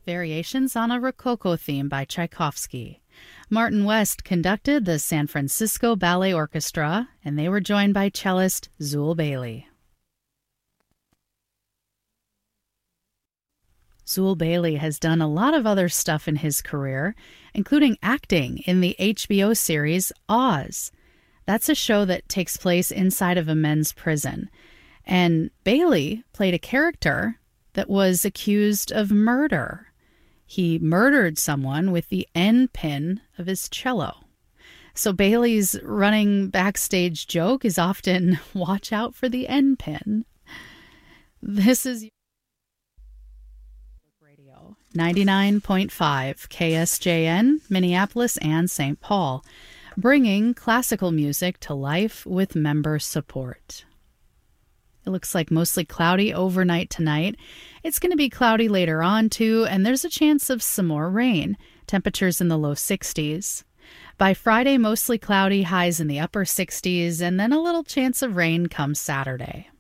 Variations on a Rococo theme by Tchaikovsky. Martin West conducted the San Francisco Ballet Orchestra, and they were joined by cellist Zool Bailey. Zool Bailey has done a lot of other stuff in his career, including acting in the HBO series Oz. That's a show that takes place inside of a men's prison. And Bailey played a character that was accused of murder. He murdered someone with the end pin of his cello. So Bailey's running backstage joke is often, watch out for the end pin. This is Radio 99.5 KSJN, Minneapolis and St. Paul, bringing classical music to life with member support. It looks like mostly cloudy overnight tonight. It's going to be cloudy later on, too, and there's a chance of some more rain. Temperatures in the low 60s. By Friday, mostly cloudy, highs in the upper 60s, and then a little chance of rain come Saturday.